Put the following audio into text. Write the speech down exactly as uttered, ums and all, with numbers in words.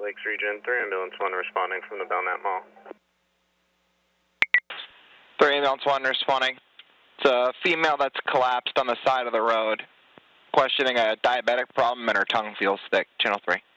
Lakes region, three ambulance one responding from the Belknap Mall. three ambulance one responding. It's a female that's collapsed on the side of the road, questioning a diabetic problem and her tongue feels thick. Channel three.